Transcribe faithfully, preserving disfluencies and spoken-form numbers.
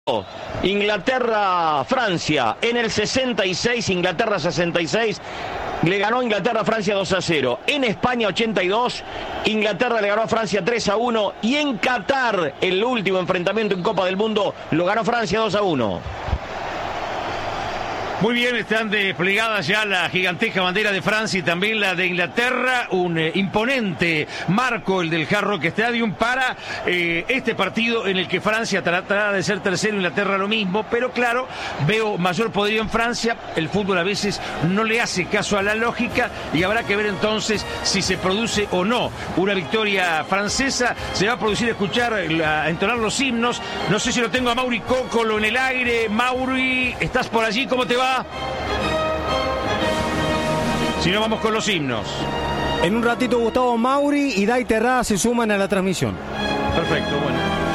Inglaterra-Francia en el sesenta y seis, Inglaterra sesenta y seis, le ganó a Inglaterra a Francia dos a cero. En España ochenta y dos, Inglaterra le ganó a Francia tres a uno. Y en Qatar, el último enfrentamiento en Copa del Mundo, lo ganó Francia dos a uno. Muy bien, están desplegadas ya la gigantesca bandera de Francia y también la de Inglaterra, un eh, imponente marco, el del Hard Rock Stadium, para eh, este partido en el que Francia tratará de ser tercero, Inglaterra lo mismo, pero claro, veo mayor poderío en Francia. El fútbol a veces no le hace caso a la lógica y habrá que ver entonces si se produce o no una victoria francesa. Se va a producir escuchar, a entonar los himnos. No sé si lo tengo a Mauri Cócolo en el aire. Mauri, ¿estás por allí? ¿Cómo te va? Si no, vamos con los himnos. En un ratito Gustavo Mauri y Dai Terrada se suman a la transmisión. Perfecto, bueno.